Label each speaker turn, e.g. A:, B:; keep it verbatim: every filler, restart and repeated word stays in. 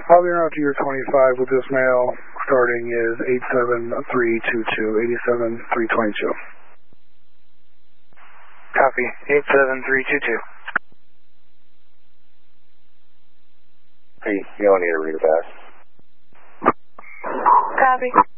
A: I'll be around to your twenty-five with this mail. Starting is eight seven three two two, eighty-seven three twenty-two.
B: Copy, eight seven three two two.
C: Hey, you don't need to read it back.
D: Copy.